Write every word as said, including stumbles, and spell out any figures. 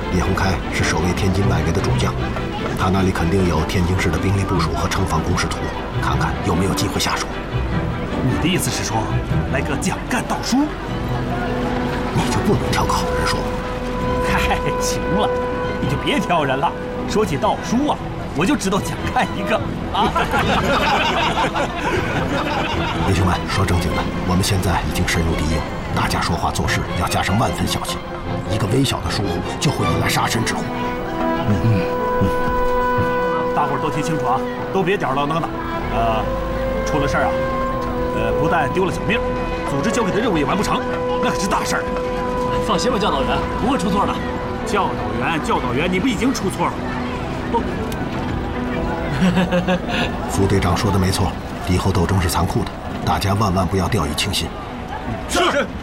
叶洪开是守卫天津外围的主将，他那里肯定有天津市的兵力部署和城防工事图，看看有没有机会下手。 你的意思是说，来个蒋干盗书？ 你就不能挑个好人说？ 嗨，行了，你就别挑人了。说起盗书啊，我就知道蒋干一个啊。 弟兄们，说正经的，我们现在已经深入敌营，大家说话做事要加上万分小心，一个微小的疏忽就会引来杀身之祸。嗯嗯嗯， 大伙儿都听清楚啊，都别吊儿郎当的。呃，出了事儿啊，呃，不但丢了小命，组织交给的任务也完不成，那可是大事儿。 放心吧，教导员，不会出错的。 教导员，教导员，你不已经出错了？不。 副队长说的没错，敌后斗争是残酷的，大家万万不要掉以轻心。 是。